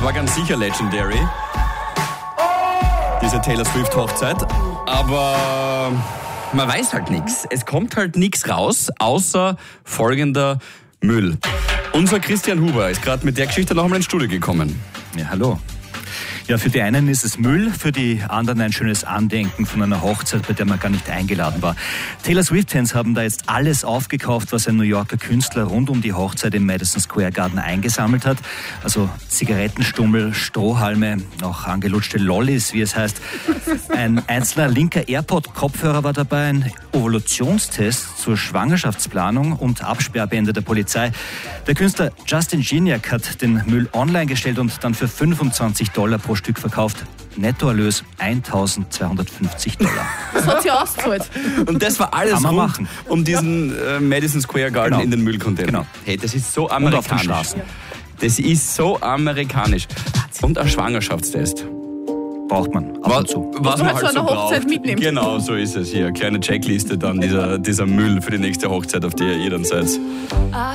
das war ganz sicher legendary, diese Taylor Swift Hochzeit. Aber man weiß halt nichts. Es kommt halt nichts raus, außer folgender Müll. Unser Christian Huber ist gerade mit der Geschichte noch einmal ins Studio gekommen. Ja, hallo. Ja, für die einen ist es Müll, für die anderen ein schönes Andenken von einer Hochzeit, bei der man gar nicht eingeladen war. Taylor Swift-Fans haben da jetzt alles aufgekauft, was ein New Yorker Künstler rund um die Hochzeit im Madison Square Garden eingesammelt hat. Also Zigarettenstummel, Strohhalme, auch angelutschte Lollis, wie es heißt. Ein einzelner linker AirPod-Kopfhörer war dabei, ein Evolutionstest zur Schwangerschaftsplanung und Absperrbände der Polizei. Der Künstler Justin Gignac hat den Müll online gestellt und dann für $25 pro Stück verkauft. Nettoerlös $1.250. Das hat sie ausgezahlt. Und das war alles rund um diesen Madison Square Garden in den Müllcontainer. Genau. Hey, das ist so amerikanisch. Und auf den Straßen. Das ist so amerikanisch. Und ein Schwangerschaftstest. Braucht man ab und zu. Was man halt zu einer so Hochzeit braucht. mitnimmt. Genau, so ist es hier. Kleine Checkliste dann, dieser Müll für die nächste Hochzeit, auf der ihr dann seid.